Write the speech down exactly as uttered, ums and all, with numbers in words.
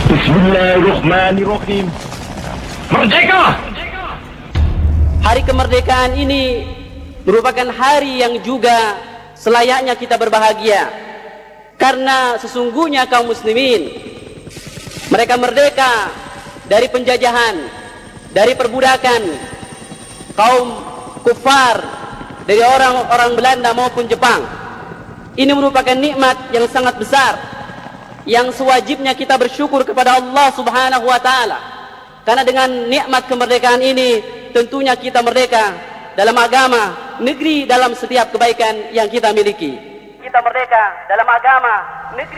Bismillahirrahmanirrahim. Merdeka! Hari kemerdekaan ini merupakan hari yang juga selayaknya kita berbahagia, karena sesungguhnya kaum muslimin mereka merdeka dari penjajahan, dari perbudakan kaum kufar, dari orang-orang Belanda maupun Jepang. Ini merupakan nikmat yang sangat besar yang sewajibnya kita bersyukur kepada Allah Subhanahu wa taala. Karena dengan nikmat kemerdekaan ini tentunya kita merdeka dalam agama, negeri, dalam setiap kebaikan yang kita miliki. Kita merdeka dalam agama, negeri